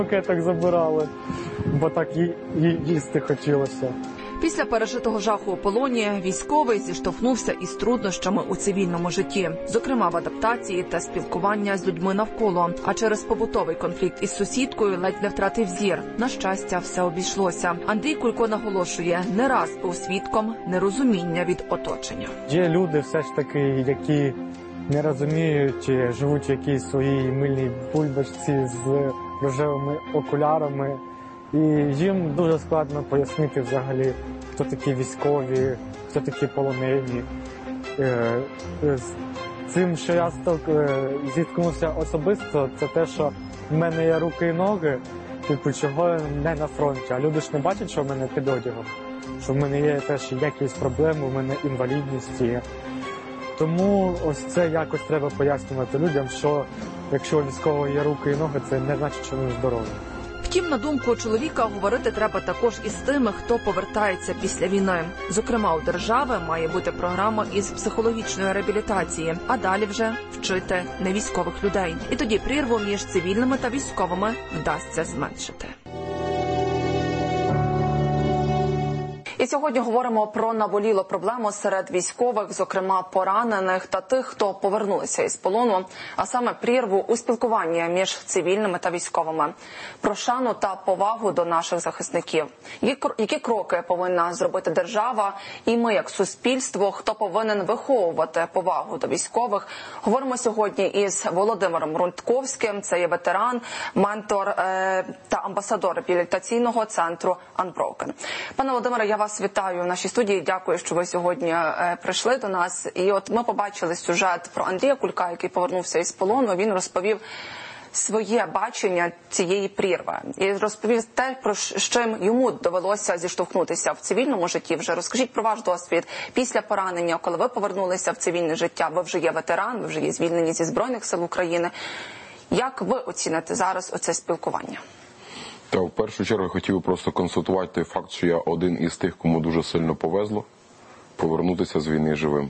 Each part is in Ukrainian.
пакетах забирали, бо так їсти хотілося. Після пережитого жаху у полоні військовий зіштовхнувся із труднощами у цивільному житті, зокрема в адаптації та спілкуванні з людьми навколо. А через побутовий конфлікт із сусідкою ледь не втратив зір. На щастя, все обійшлося. Андрій Кулько наголошує, не раз був свідком нерозуміння від оточення. Є люди все ж таки, які не розуміють, живуть в якійсь своїй мильній бульбашці з рожевими окулярами. І їм дуже складно пояснити взагалі, хто такі військові, хто такі полонені. З цим, що я зіткнувся особисто, це те, що в мене є руки і ноги, чого не на фронті. А люди ж не бачать, що в мене під одягом, що в мене є теж якісь проблеми, в мене інвалідність є. Тому ось це якось треба пояснювати людям, що якщо у військового є руки і ноги, це не значить, що він здоровий. Втім, на думку чоловіка, говорити треба також із тими, хто повертається після війни. Зокрема, у держави має бути програма із психологічної реабілітації, а далі вже вчити невійськових людей. І тоді прірву між цивільними та військовими вдасться зменшити. І сьогодні говоримо про наболілу проблему серед військових, зокрема поранених та тих, хто повернулися із полону, а саме прірву у спілкуванні між цивільними та військовими. Про шану та повагу до наших захисників. Які кроки повинна зробити держава і ми, як суспільство, хто повинен виховувати повагу до військових? Говоримо сьогодні із Володимиром Рудковським, це є ветеран, ментор та амбасадор реабілітаційного центру Unbroken. Пане Володимире, я вас вітаю в нашій студії. Дякую, що ви сьогодні прийшли до нас. І от ми побачили сюжет про Андрія Кулька, який повернувся із полону. Він розповів своє бачення цієї прірви. І розповів те, про з чим йому довелося зіштовхнутися в цивільному житті. Вже розкажіть про ваш досвід після поранення, коли ви повернулися в цивільне життя. Ви вже є ветеран, ви вже є звільнені зі Збройних сил України. Як ви оціните зараз оце спілкування? Та в першу чергу я хотів просто констатувати той факт, що я один із тих, кому дуже сильно повезло повернутися з війни живим.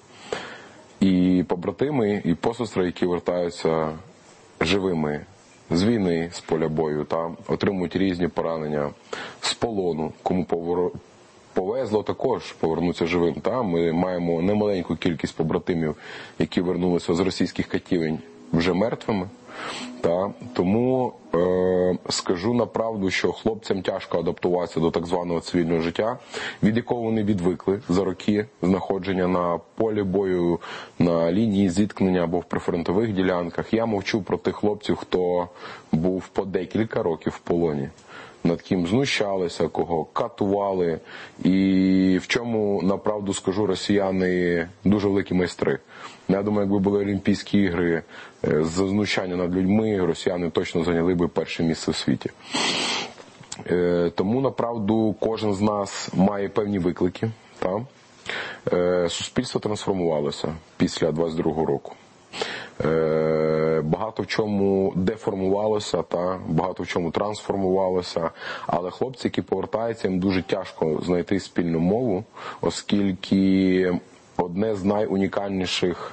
І побратими, і посестри, які вертаються живими з війни, з поля бою, та отримують різні поранення з полону, кому повезло також повернутися живим. Та ми маємо немаленьку кількість побратимів, які вернулися з російських катівень вже мертвими. Тому скажу направду, що хлопцям тяжко адаптуватися до так званого цивільного життя, від якого вони відвикли за роки знаходження на полі бою, на лінії зіткнення або в прифронтових ділянках. Я мовчу про тих хлопців, хто був по декілька років в полоні, над ким знущалися, кого катували. І в чому, направду скажу, росіяни дуже великі майстри. Я думаю, якби були Олімпійські ігри з знущання над людьми, росіяни точно зайняли би перше місце в світі. Тому, направду, кожен з нас має певні виклики. Суспільство трансформувалося після 22-го року. Багато в чому деформувалося, багато в чому трансформувалося, але хлопці, які повертаються, їм дуже тяжко знайти спільну мову, оскільки одне з найунікальніших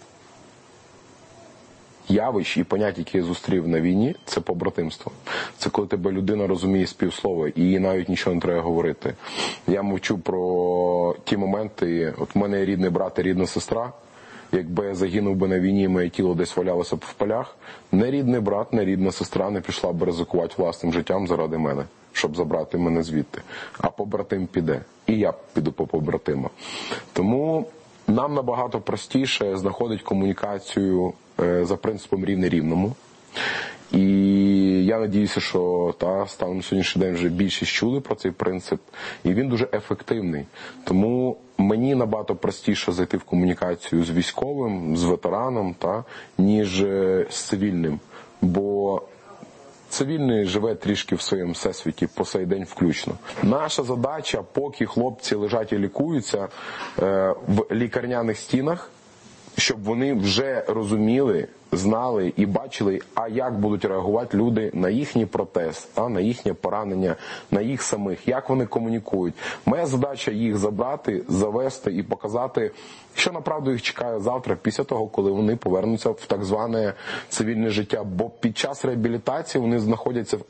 явищ і понять, які я зустрів на війні, це побратимство. Це коли тебе людина розуміє співслова, і їй навіть нічого не треба говорити. Я мовчу про ті моменти, от в мене є рідний брат і рідна сестра. Якби я загинув би на війні, моє тіло десь валялося б в полях, не рідний брат, не рідна сестра не пішла б ризикувати власним життям заради мене, щоб забрати мене звідти. А побратим піде. І я піду по побратима. Тому нам набагато простіше знаходити комунікацію за принципом рівне рівному. І я надіюся, що станом на сьогоднішній день вже більшість чули про цей принцип, і він дуже ефективний. Тому мені набагато простіше зайти в комунікацію з військовим, з ветераном, ніж з цивільним. Бо цивільний живе трішки в своєму всесвіті, по сей день включно. Наша задача, поки хлопці лежать і лікуються в лікарняних стінах, щоб вони вже розуміли, знали і бачили, а як будуть реагувати люди на їхній протест, на їхнє поранення, на їх самих, як вони комунікують. Моя задача їх забрати, завести і показати, що направду їх чекає завтра, після того, коли вони повернуться в так зване цивільне життя. Бо під час реабілітації вони знаходяться в